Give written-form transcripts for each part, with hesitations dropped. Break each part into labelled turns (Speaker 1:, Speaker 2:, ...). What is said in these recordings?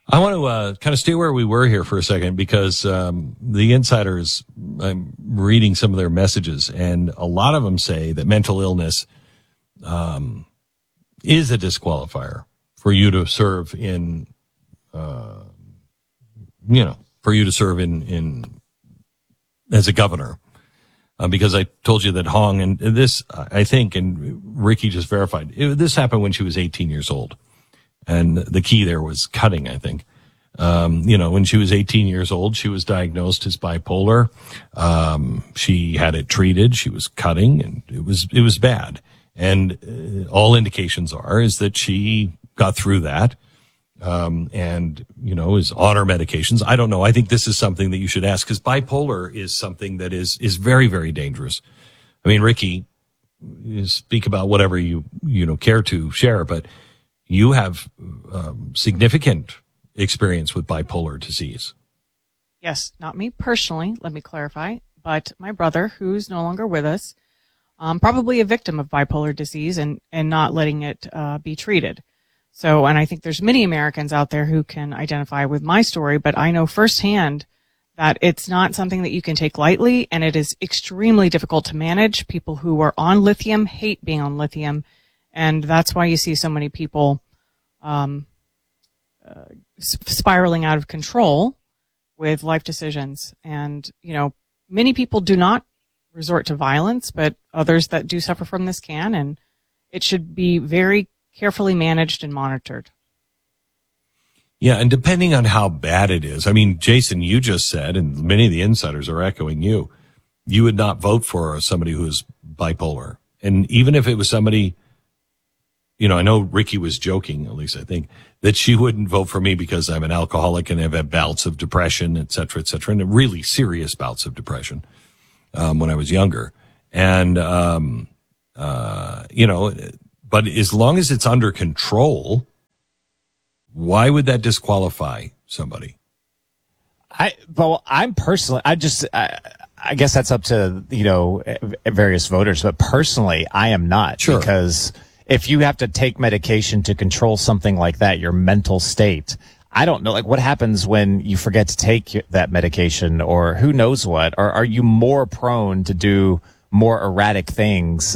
Speaker 1: I want to kind of stay where we were here for a second because the insiders, I'm reading some of their messages, and a lot of them say that mental illness is a disqualifier for you to serve in, for you to serve in as a governor. Because I told you that Hong, and this, I think, and Ricky just verified, this happened when she was 18 years old. And the key there was cutting, I think. When she was 18 years old, she was diagnosed as bipolar. She had it treated. She was cutting, and it was bad. And all indications is that she got through that. Is on her medications. I don't know. I think this is something that you should ask, because bipolar is something that is very, very dangerous. I mean, Ricky, you speak about whatever you care to share, but you have significant experience with bipolar disease.
Speaker 2: Yes, not me personally, let me clarify, but my brother, who's no longer with us, probably a victim of bipolar disease and not letting it be treated. So, and I think there's many Americans out there who can identify with my story, but I know firsthand that it's not something that you can take lightly, and it is extremely difficult to manage. People who are on lithium hate being on lithium, and that's why you see so many people spiraling out of control with life decisions. And, many people do not resort to violence, but others that do suffer from this can, and it should be very carefully managed and monitored.
Speaker 1: Yeah, and depending on how bad it is, I mean, Jason, you just said, and many of the insiders are echoing you would not vote for somebody who is bipolar. And even if it was somebody, I know Ricky was joking, at least I think, that she wouldn't vote for me because I'm an alcoholic and I've had bouts of depression, et cetera, and really serious bouts of depression when I was younger. And, but as long as it's under control, why would that disqualify somebody?
Speaker 3: I'm personally, I guess that's up to, various voters, but personally, I am not.
Speaker 1: Sure.
Speaker 3: Because if you have to take medication to control something like that, your mental state, I don't know, what happens when you forget to take that medication, or who knows what, or are you more prone to do more erratic things?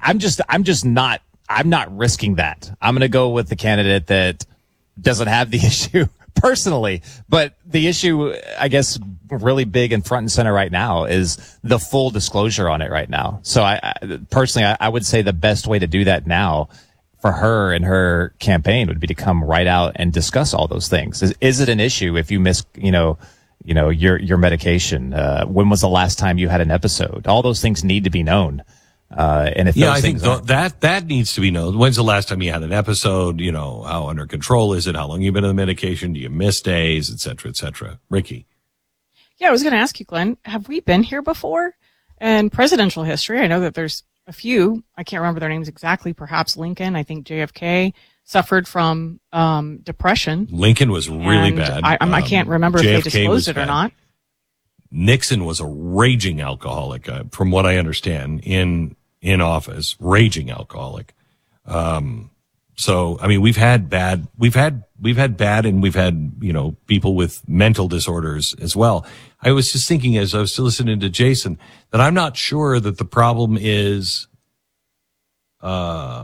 Speaker 3: I'm not risking that. I'm going to go with the candidate that doesn't have the issue personally. But the issue, I guess, really big and front and center right now is the full disclosure on it right now. So I personally would say the best way to do that now for her and her campaign would be to come right out and discuss all those things. Is it an issue if you miss, your medication? When was the last time you had an episode? All those things need to be known. And if
Speaker 1: I think that needs to be known. When's the last time you had an episode? How under control is it? How long you've been on the medication? Do you miss days, et cetera, et cetera? Ricky.
Speaker 2: Yeah, I was going to ask you, Glenn, have we been here before in presidential history? I know that there's a few. I can't remember their names exactly. Perhaps Lincoln. I think JFK suffered from depression.
Speaker 1: Lincoln was really bad.
Speaker 2: I can't remember if they disclosed it or not.
Speaker 1: Nixon was a raging alcoholic, from what I understand, in office, raging alcoholic. So, I mean, we've had bad, and we've had, people with mental disorders as well. I was just thinking as I was listening to Jason that I'm not sure that the problem is, the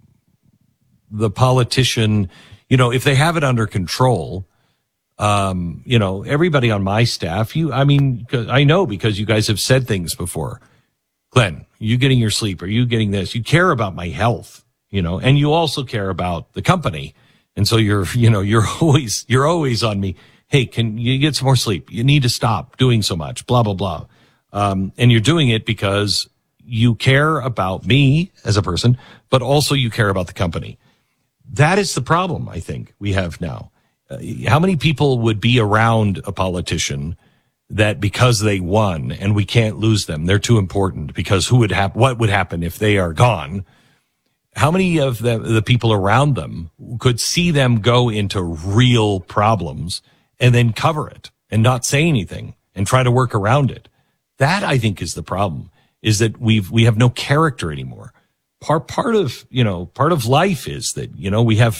Speaker 1: politician, if they have it under control, everybody on my staff, I know because you guys have said things before. Glenn, are you getting your sleep? Are you getting this? You care about my health, and you also care about the company. And so you're always on me. Hey, can you get some more sleep? You need to stop doing so much, blah, blah, blah. And you're doing it because you care about me as a person, but also you care about the company. That is the problem I think we have now. How many people would be around a politician that because they won and we can't lose them, they're too important because what would happen if they are gone? How many of the people around them could see them go into real problems and then cover it and not say anything and try to work around it? That I think is the problem, is that we have no character anymore. Part of life is that,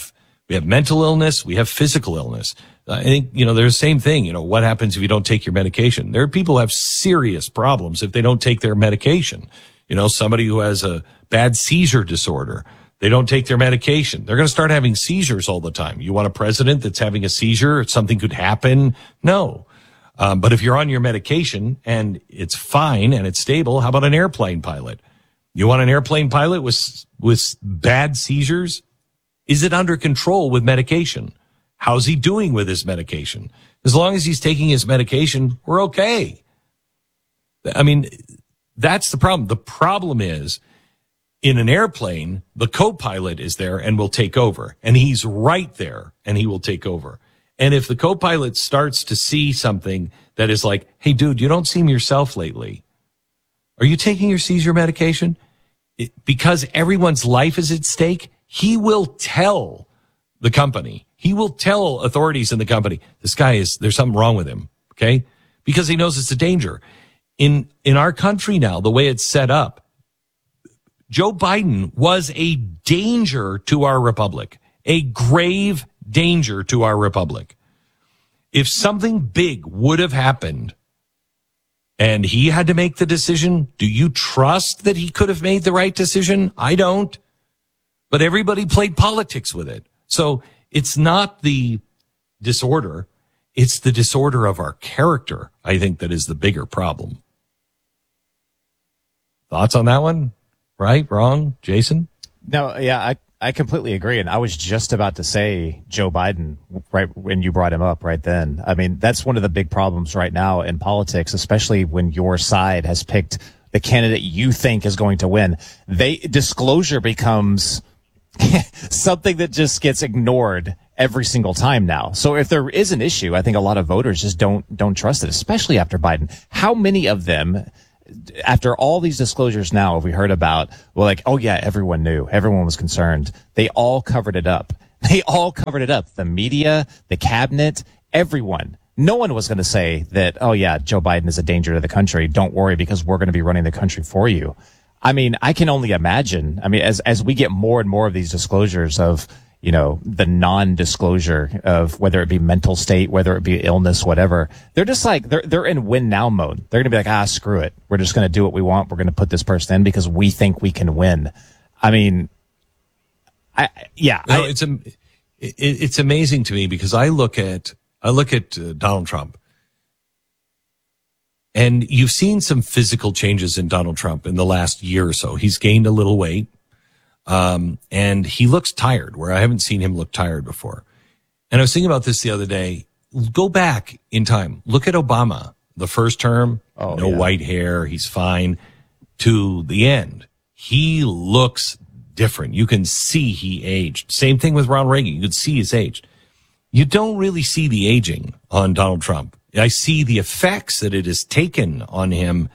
Speaker 1: We have mental illness. We have physical illness. I think, there's the same thing. What happens if you don't take your medication? There are people who have serious problems if they don't take their medication. Somebody who has a bad seizure disorder, they don't take their medication. They're going to start having seizures all the time. You want a president that's having a seizure? Something could happen? No. But if you're on your medication and it's fine and it's stable, how about an airplane pilot? You want an airplane pilot with bad seizures? Is it under control with medication? How's he doing with his medication? As long as he's taking his medication, we're okay. I mean, that's the problem. The problem is, in an airplane, the co-pilot is there and will take over. And he's right there and he will take over. And if the co-pilot starts to see something that is like, hey, dude, you don't seem yourself lately. Are you taking your seizure medication? Because everyone's life is at stake, he will tell the company. He will tell authorities in the company, there's something wrong with him. Okay. Because he knows it's a danger. In our country now, the way it's set up, Joe Biden was a danger to our republic, a grave danger to our republic. If something big would have happened and he had to make the decision, do you trust that he could have made the right decision? I don't. But everybody played politics with it. So it's not the disorder. It's the disorder of our character, I think, that is the bigger problem. Thoughts on that one? Right? Wrong? Jason?
Speaker 3: No, yeah, I completely agree. And I was just about to say Joe Biden right when you brought him up right then. I mean, that's one of the big problems right now in politics, especially when your side has picked the candidate you think is going to win. Disclosure becomes something that just gets ignored every single time now. So if there is an issue, I think a lot of voters just don't trust it, especially after Biden. How many of them, after all these disclosures now, have we heard about, well, like, oh yeah, everyone knew, everyone was concerned. They all covered it up. The media, the cabinet, everyone. No one was going to say that, oh yeah, Joe Biden is a danger to the country. Don't worry, because we're going to be running the country for you. I mean, I can only imagine. I mean, as we get more and more of these disclosures of, the non-disclosure of whether it be mental state, whether it be illness, whatever, they're just like, they're in win now mode. They're going to be like, screw it. We're just going to do what we want. We're going to put this person in because we think we can win. I mean,
Speaker 1: it's amazing to me because I look at Donald Trump. And you've seen some physical changes in Donald Trump in the last year or so. He's gained a little weight. And he looks tired, where I haven't seen him look tired before. And I was thinking about this the other day. Go back in time. Look at Obama, the first term, white hair. He's fine. To the end, he looks different. You can see he aged. Same thing with Ronald Reagan. You can see he's aged. You don't really see the aging on Donald Trump. I see the effects that it has taken on him.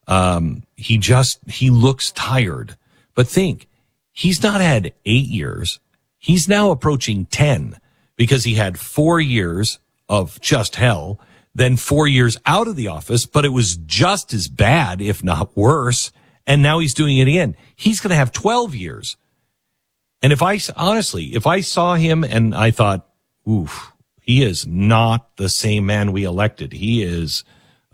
Speaker 1: He looks tired. But think, he's not had 8 years. He's now approaching 10 because he had 4 years of just hell, then 4 years out of the office, but it was just as bad, if not worse. And now he's doing it again. He's going to have 12 years. And if I saw him and I thought, oof, he is not the same man we elected. He is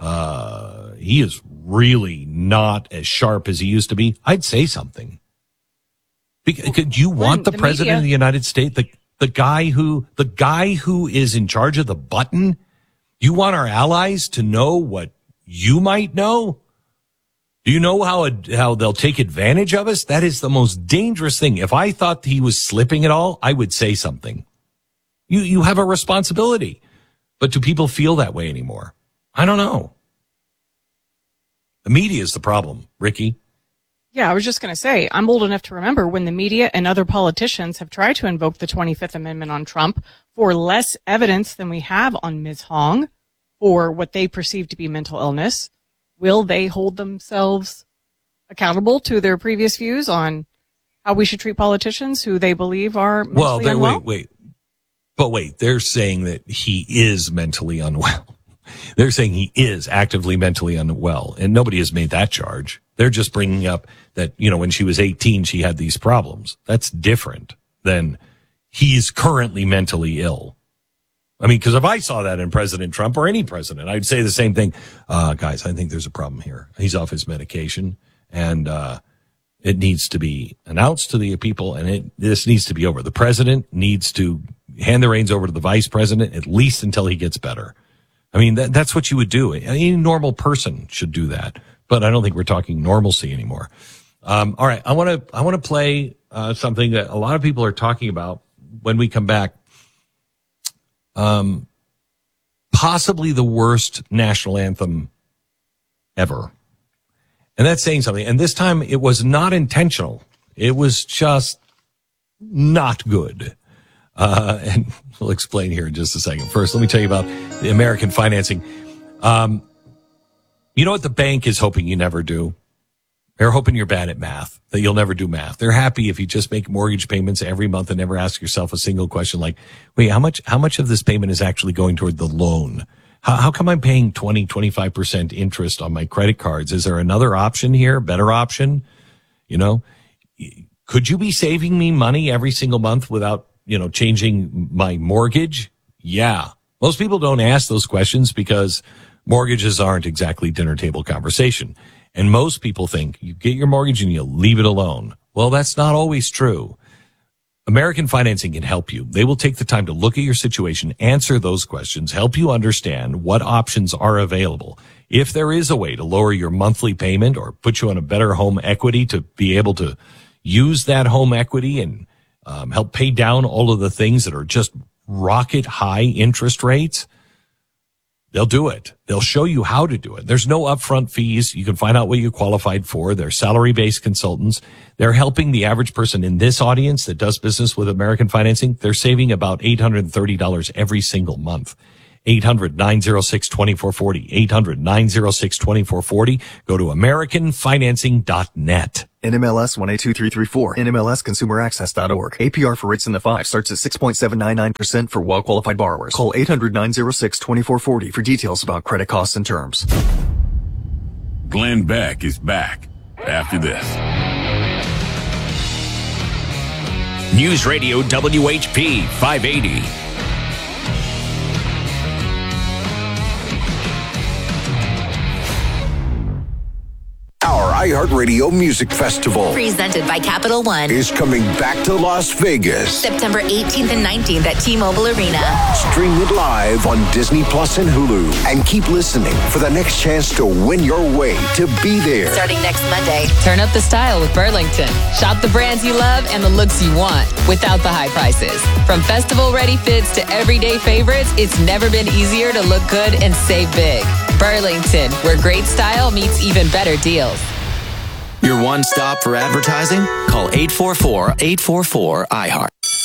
Speaker 1: really not as sharp as he used to be. I'd say something. Could you want the president of the United States, the guy who is in charge of the button? You want our allies to know what you might know? Do you know how they'll take advantage of us? That is the most dangerous thing. If I thought he was slipping at all, I would say something. You have a responsibility. But do people feel that way anymore? I don't know. The media is the problem, Ricky.
Speaker 2: Yeah, I was just going to say, I'm old enough to remember when the media and other politicians have tried to invoke the 25th Amendment on Trump for less evidence than we have on Ms. Hong for what they perceive to be mental illness. Will they hold themselves accountable to their previous views on how we should treat politicians who they believe are mentally unwell?
Speaker 1: Wait, they're saying that he is mentally unwell. They're saying he is actively mentally unwell, and nobody has made that charge. They're just bringing up that, when she was 18, she had these problems. That's different than he is currently mentally ill. I mean, because if I saw that in President Trump or any president, I'd say the same thing. Guys, I think there's a problem here. He's off his medication, and it needs to be announced to the people, and this needs to be over. The president needs to hand the reins over to the vice president, at least until he gets better. I mean, that's what you would do. Any normal person should do that, but I don't think we're talking normalcy anymore. All right, I want to play something that a lot of people are talking about when we come back. Possibly the worst national anthem ever. And that's saying something. And this time it was not intentional. It was just not good. And we'll explain here in just a second. First, let me tell you about the American financing. You know what the bank is hoping you never do? They're hoping you're bad at math, that you'll never do math. They're happy if you just make mortgage payments every month and never ask yourself a single question like, wait, how much of this payment is actually going toward the loan? How come I'm paying 25% interest on my credit cards? Is there another option here, better option? You know, could you be saving me money every single month without, changing my mortgage? Yeah. Most people don't ask those questions because mortgages aren't exactly dinner table conversation. And most people think you get your mortgage and you leave it alone. Well, that's not always true. American Financing can help you. They will take the time to look at your situation, answer those questions, help you understand what options are available. If there is a way to lower your monthly payment or put you on a better home equity to be able to use that home equity and help pay down all of the things that are just rocket high interest rates, they'll do it. They'll show you how to do it. There's no upfront fees. You can find out what you qualified for. They're salary-based consultants. They're helping the average person in this audience that does business with American Financing. They're saving about $830 every single month. 800-906-2440. 800-906-2440. Go to AmericanFinancing.net.
Speaker 4: NMLS 182334. NMLSConsumerAccess.org. APR for rates in the 5 starts at 6.799% for well-qualified borrowers. Call 800-906-2440 for details about credit costs and terms.
Speaker 5: Glenn Beck is back after this.
Speaker 6: News Radio WHP 580.
Speaker 7: Our iHeartRadio Music Festival,
Speaker 8: presented by Capital One,
Speaker 7: is coming back to Las Vegas.
Speaker 8: September 18th and 19th at T-Mobile Arena.
Speaker 7: Stream it live on Disney Plus and Hulu. And keep listening for the next chance to win your way to be there.
Speaker 8: Starting next Monday.
Speaker 9: Turn up the style with Burlington. Shop the brands you love and the looks you want without the high prices. From festival-ready fits to everyday favorites, it's never been easier to look good and save big. Burlington, where great style meets even better deals.
Speaker 10: Your one stop for advertising? Call 844-844-iHeart.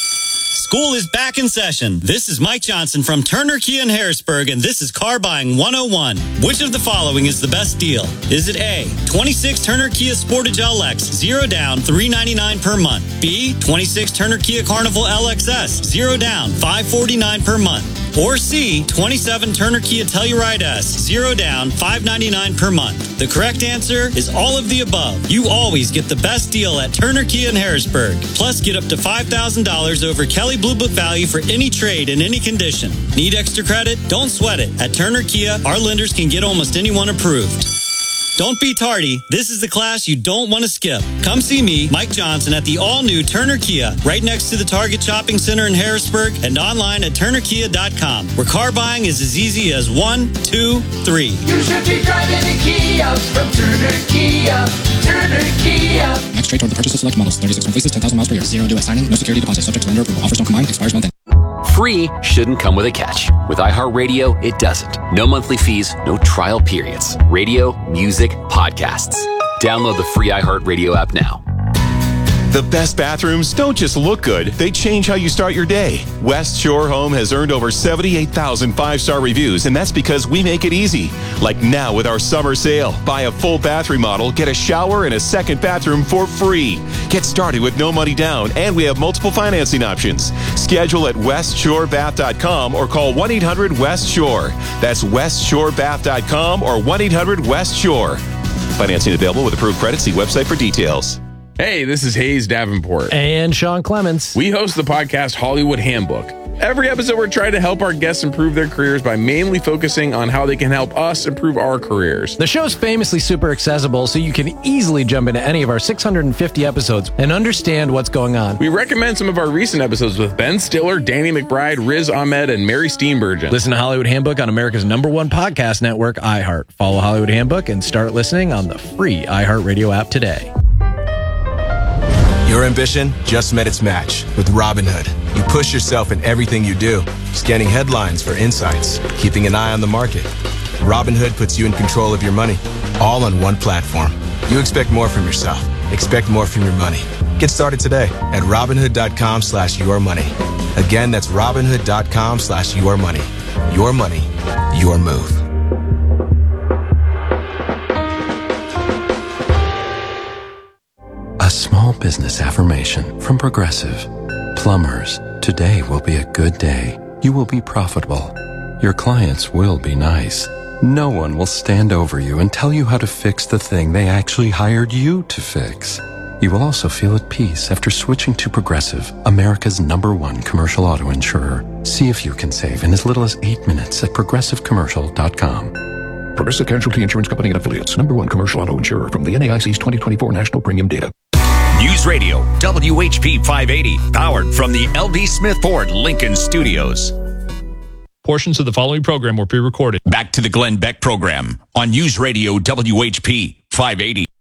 Speaker 11: School is back in session. This is Mike Johnson from Turner Kia in Harrisburg, and this is Car Buying 101. Which of the following is the best deal? Is it A, 26 Turner Kia Sportage LX, 0 down, $399 per month. B, 26 Turner Kia Carnival LXS, 0 down, $549 per month. Or C, 27 Turner Kia Telluride S, 0 down, $599 per month. The correct answer is all of the above. You always get the best deal at Turner Kia in Harrisburg. Plus, get up to $5,000 over Kelly Blue Book value for any trade in any condition. Need extra credit? Don't sweat it. At Turner Kia, our lenders can get almost anyone approved. Don't be tardy. This is the class you don't want to skip. Come see me, Mike Johnson, at the all-new Turner Kia, right next to the Target Shopping Center in Harrisburg, and online at turnerkia.com, where car buying is as easy as 1, 2, 3.
Speaker 12: You should be driving a Kia from Turner Kia. Turner Kia.
Speaker 13: Next trade toward the purchase of select models. 36 leases, 10,000 miles per year. 0 due at signing. No security deposit. Subject to lender approval. Offers don't combine. Expires month end.
Speaker 6: Free shouldn't come with a catch. With iHeartRadio, it doesn't. No monthly fees, no trial periods. Radio, music, podcasts. Download the free iHeartRadio app now.
Speaker 14: The best bathrooms don't just look good, they change how you start your day. West Shore Home has earned over 78,000 five-star reviews, and that's because we make it easy. Like now with our summer sale. Buy a full bath remodel, get a shower and a second bathroom for free. Get started with no money down, and we have multiple financing options. Schedule at westshorebath.com or call 1-800-WEST-SHORE. That's westshorebath.com or 1-800-WEST-SHORE. Financing available with approved credit. See website for details.
Speaker 15: Hey, this is Hayes Davenport.
Speaker 16: And Sean Clements.
Speaker 15: We host the podcast Hollywood Handbook. Every episode, we're trying to help our guests improve their careers by mainly focusing on how they can help us improve our careers.
Speaker 16: The show's famously super accessible, so you can easily jump into any of our 650 episodes and understand what's going on.
Speaker 15: We recommend some of our recent episodes with Ben Stiller, Danny McBride, Riz Ahmed, and Mary Steenburgen.
Speaker 16: Listen to Hollywood Handbook on America's #1 podcast network, iHeart. Follow Hollywood Handbook and start listening on the free iHeartRadio app today.
Speaker 17: Your ambition just met its match with Robinhood. You push yourself in everything you do, scanning headlines for insights, keeping an eye on the market. Robinhood puts you in control of your money, all on one platform. You expect more from yourself. Expect more from your money. Get started today at Robinhood.com/yourmoney. Again, that's Robinhood.com/yourmoney. Your money, your move.
Speaker 18: A small business affirmation from Progressive. Plumbers, today will be a good day. You will be profitable. Your clients will be nice. No one will stand over you and tell you how to fix the thing they actually hired you to fix. You will also feel at peace after switching to Progressive, America's #1 commercial auto insurer. See if you can save in as little as 8 minutes at progressivecommercial.com.
Speaker 19: Progressive Casualty Insurance Company and Affiliates, #1 commercial auto insurer from the NAIC's 2024 National Premium Data.
Speaker 20: News Radio, WHP 580, powered from the L.D. Smith Ford Lincoln Studios.
Speaker 21: Portions of the following program were pre-recorded.
Speaker 20: Back to the Glenn Beck program on News Radio, WHP 580.